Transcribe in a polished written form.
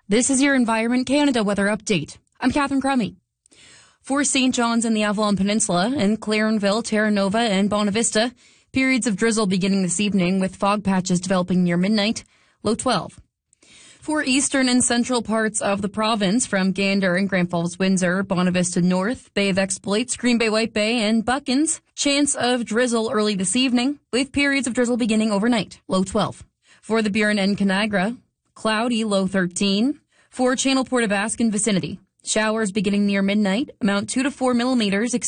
This is your Environment Canada weather update. I'm Catherine Crummy. For St. John's and the Avalon Peninsula, and Clarenville, Terra Nova, and Bonavista, periods of drizzle beginning this evening with fog patches developing near midnight, low 12. For eastern and central parts of the province, from Gander and Grand Falls, Windsor, Bonavista North, Bay of Exploits, Green Bay, White Bay, and Buckins, chance of drizzle early this evening, with periods of drizzle beginning overnight, low 12. For the Burin and Canagra, cloudy, low 13. For Channel Port of Ask and vicinity, showers beginning near midnight, amount 2 to 4 millimeters,